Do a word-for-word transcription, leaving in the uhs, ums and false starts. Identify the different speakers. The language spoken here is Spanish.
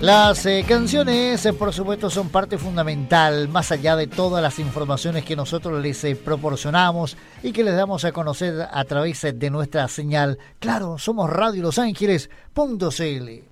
Speaker 1: Las eh, canciones, eh, por supuesto, son parte fundamental, más allá de todas las informaciones que nosotros les eh, proporcionamos y que les damos a conocer a través eh, de nuestra señal. Claro, somos Radio Los Ángeles punto c l.